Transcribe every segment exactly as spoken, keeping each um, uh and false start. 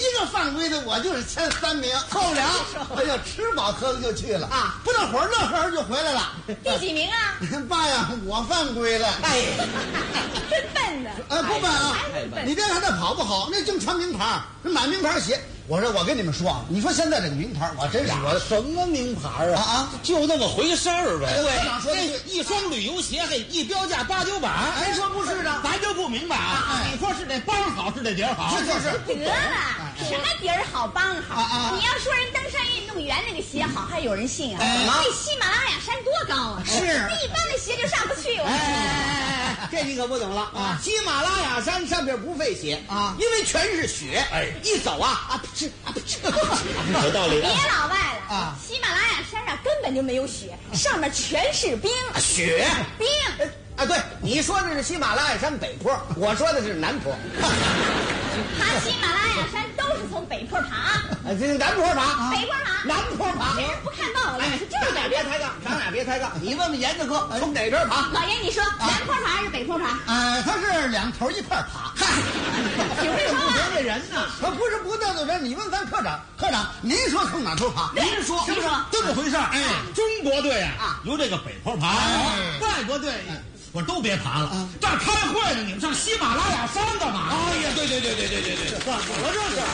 个犯规的，我就是前三名，受不了。哎呀，吃饱喝了就去了啊！不大会儿，乐呵呵就回来了。 第几名啊？ 爸呀，我犯规了。 哎，真笨的。 呃，不笨啊，你别看他跑不好，那净穿名牌，那买名牌鞋。我说，我跟你们说啊，你说现在这个名牌，我真是我什么名牌啊？ 啊， 就那么回事儿呗。 对， 这一双旅游鞋，嘿，一标价八九百。 哎，说不是的， 咱就不明白啊。你说是这帮好，是这底儿好？ 是是是。 得了，什么底儿好帮好？你要说人登山运动员那个鞋好，还有人信啊？那喜马拉雅山多高啊？ 是， 一般的鞋就上不去。 哎，这你可不懂了啊！喜马拉雅山上边不费鞋啊， 因为全是雪。哎，一走啊啊不是啊不是， 有道理。 别老外了啊！ 喜马拉雅山上根本就没有雪，上面全是冰。 雪冰啊！对，你说的是喜马拉雅山北坡，我说的是南坡。 爬喜马拉雅山都是从北坡爬， 啊，这是南坡爬， 北坡爬， 南坡爬。 别人不看报了，是就是咱俩别抬杠，咱俩别抬杠。你问问严大哥，从哪边爬？ 老严，你说南坡爬还是北坡爬？ 呃，他是两头一块爬。 嗨， 有这说话。 得罪人呢。 他不是不得罪人，你问咱科长，科长您说从哪头爬？ 您说，您说， 这么回事儿。哎，中国队啊，由这个北坡爬，外国队。我说都别爬了，这儿开会呢，你们上喜马拉雅山干嘛？哎呀，对对对对对对对，怎么了这是？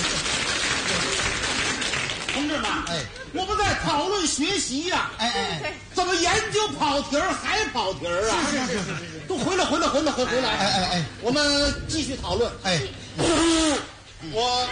同志们，哎，我们在讨论学习呀， 哎哎哎， 怎么研究跑题儿还跑题儿啊？ 是是是是是， 都回来回来回来回回来！ 哎哎哎， 我们继续讨论。 哎， 我，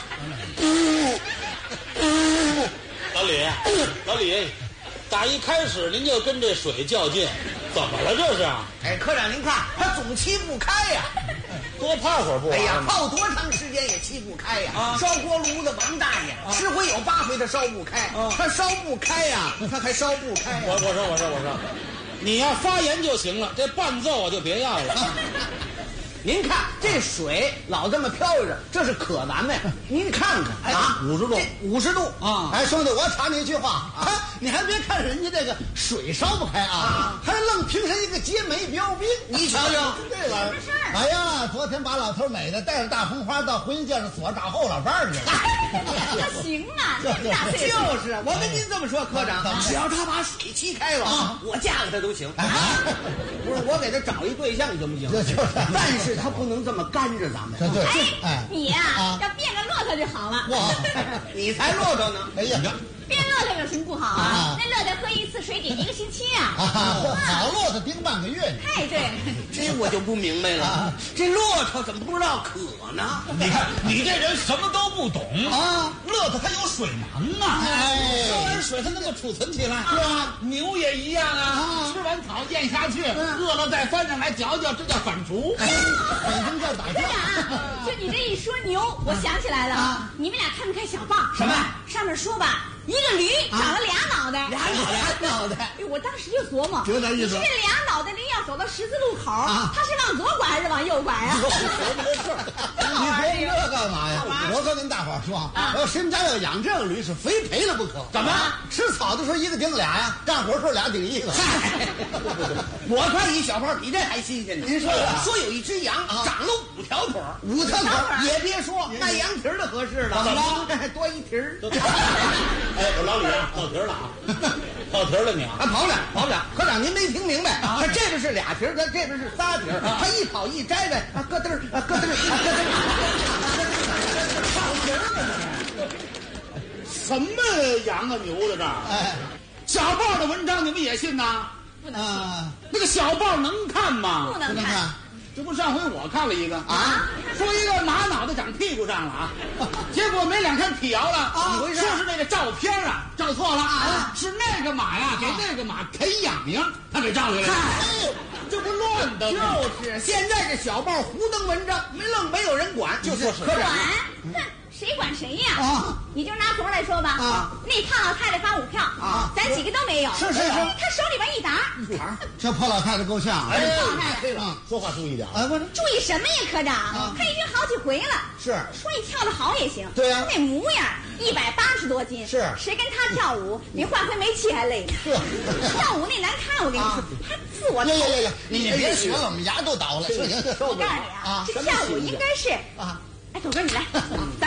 老李，老李，打一开始您就跟这水较劲，怎么了这是？ 哎，科长您看，他总气不开呀。 多泡会儿不完？ 哎呀，泡多长时间也气不开呀！啊、烧锅炉子王大爷，啊、十回有八回他烧不开，啊、他烧不开呀，他还烧不开、啊。 我我说我说我说，你要发言就行了，这伴奏我就别要了。啊、 您看这水老这么飘着，这是渴咱们。您看看啊， 五十度， 五十度啊！哎，兄弟，我插你一句话啊，你还别看人家这个水烧不开啊，还愣评上一个结美标兵。 你瞧瞧这玩意儿，哎呀，昨天把老头美的带着大红花到婚姻介绍所找后老伴儿去了。 他行啊，这么大岁数。 就是，我跟您这么说，科长，只要他把水沏开了啊，我嫁给他都行。啊，不是，我给他找一对象行不行？但是他不能这么干着咱们。 对， 哎，你呀，要变个骆驼就好了。 哇，你才骆驼呢！ 哎呀， 变骆驼有什么不好啊？那骆驼喝一次水顶一个星期啊！ 好骆驼顶半个月。 太对了， 这我就不明白了，这骆驼怎么不知道渴呢？ 你看你这人什么都不懂啊！骆驼它有水囊啊，哎，喝完水它能够储存起来。是啊，牛也一样啊，吃完草咽下去，饿了再翻上来嚼嚼，这叫反刍。 本身叫打架。 就你这一说牛，我想起来了，你们俩看没看小报？ 什么？ 上面说吧。一个驴长了俩脑袋， 俩脑袋，俩脑袋。 哎，我当时就琢磨， 有点意思。 这俩脑袋驴要走到十字路口，他是往左拐还是往右拐啊？ 你说这干嘛呀？我跟您大伙儿说啊，要谁们家要养这个驴是非赔了不可。 怎么？ 吃草的时候一个顶俩呀，干活时候俩顶一个。 我看一小炮比这还新鲜呢。您说说有一只羊长了五条腿， 五条腿也别说卖羊蹄儿的合适了。怎么了？多一蹄儿。 哎，我老李啊，跑题了啊，跑题了你啊！ 啊，跑不了，跑不了。科长，您没听明白？他这边是俩蹄儿，他这边是仨蹄儿，他一跑一摘呗，啊，咯噔儿，啊，咯噔儿，啊，咯噔儿，跑蹄儿呢？ 什么羊啊牛的这儿？哎，小报的文章你们也信呐？ 不能信。 那个小报能看吗？ 不能看。 这不上回我看了一个啊，说一个马脑袋长屁股上了啊，结果没两天辟谣了啊，说是那个照片啊照错了啊，是那个马呀给那个马啃痒痒，他给照下来了，这不乱的吗？ 就是现在这小报胡登文章，没愣没有人管，就是科长。 管，谁管谁呀？啊，你就拿昨儿来说吧，啊，那胖老太太发五票啊，咱几个都没有。 是是是， 他手里边一沓， 一沓，这破老太太够呛。 哎，对了，说话注意点。 哎，不是， 注意什么呀，科长？他已经好几回了。 是， 说你跳得好也行。 对呀， 那模样一百八十多斤， 是， 谁跟他跳舞，比换回煤气还累呢。跳舞那难看，我跟你说，他自我。 呀呀呀呀！你别学了，我们牙都倒了。行行行， 我告诉你啊，这跳舞应该是啊，哎，走哥你来。